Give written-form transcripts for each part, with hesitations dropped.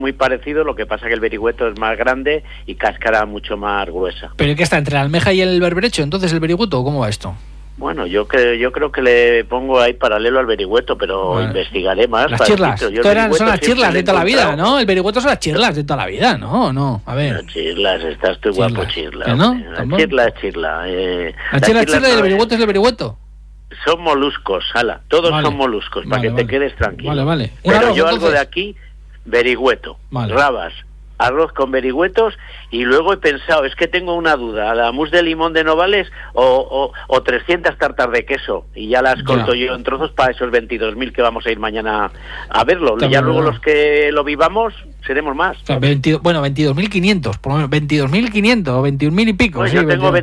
muy parecido, lo que pasa que el verihueto es más grande y cáscara mucho más gruesa. ¿Pero qué está, entre la almeja y el berberecho, entonces, el verihueto, o cómo va esto? Bueno, yo creo que le pongo ahí paralelo al verihueto, pero investigaré más. Las chirlas. Son las chirlas de toda la vida, ¿no? El verihueto son las chirlas de toda la vida, ¿no? A ver. Las chirlas, estás tú guapo, chirla. ¿No? La chirla es chirla. La chirla y el verihueto es el verihueto. Son moluscos, ala. Todos son moluscos, para que te quedes tranquilo. Vale. Pero yo algo de aquí, verihueto, rabas, arroz con verihuetos, y luego he pensado, es que tengo una duda, la mousse de limón de Novales o 300 tartas de queso, y ya las corto yo en trozos para esos 22.000 que vamos a ir mañana a verlo. Ya luego los que lo vivamos seremos más. O sea, 22.500, por lo menos 22.500 o 21.000 y pico. Pues yo tengo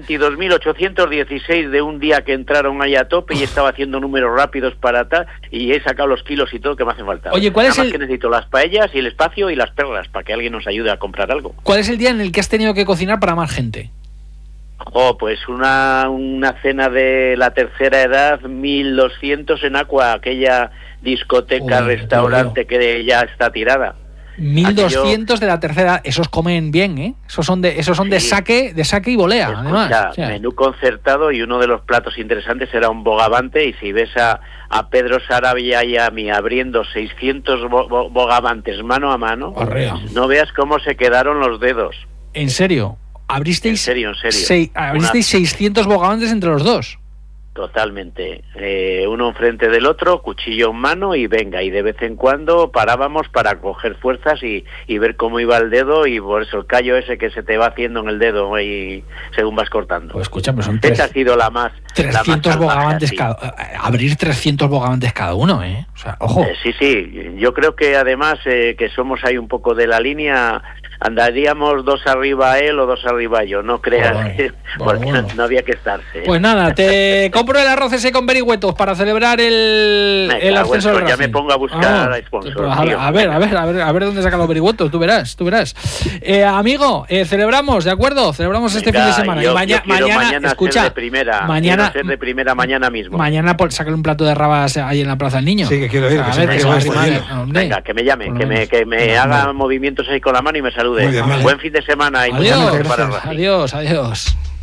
22.816 de un día que entraron ahí a tope y estaba haciendo números rápidos para tal, y he sacado los kilos y todo que me hacen falta. Oye, ¿cuál es el...? Que necesito las paellas y el espacio y las perlas para que alguien nos ayude a comprar algo. ¿Cuál es el día en el que has tenido que cocinar para más gente? Pues una cena de la tercera edad, 1.200 en Aqua, aquella discoteca, restaurante que ya está tirada. 1.200 de la tercera, esos comen bien, ¿eh? Esos son de saque y volea, además. O sea, menú concertado, y uno de los platos interesantes era un bogavante, y si ves a Pedro Sarabia y a mí abriendo 600 bogavantes mano a mano, no veas cómo se quedaron los dedos. ¿En serio? ¿Abristeis? En serio. ¿Abristeis 600 bogavantes entre los dos? Totalmente, uno enfrente del otro, cuchillo en mano, y venga, y de vez en cuando parábamos para coger fuerzas y ver cómo iba el dedo, y por eso el callo ese que se te va haciendo en el dedo y según vas cortando. Pues escúchame, son esa ha sido la más 300 bogavantes abrir 300 bogavantes cada uno, o sea, ojo. Sí, yo creo que además que somos ahí un poco de la línea, andaríamos 2 arriba él o 2 arriba yo, no creas, porque no había que estarse. Pues nada, te compro el arroz ese con verihuetos para celebrar el ascenso del Racing. Ya me pongo a buscar a sponsor. A ver dónde sacan los verihuetos, tú verás. Amigo, celebramos, ¿de acuerdo? Celebramos este fin de semana. Mañana escucha, ser de primera, mañana ser de primera mañana mismo. Mañana sacarle un plato de rabas ahí en la Plaza del Niño. Sí, que quiero ir. Venga, que me llame, que me haga movimientos ahí con la mano y me salude. Buen fin de semana y adiós.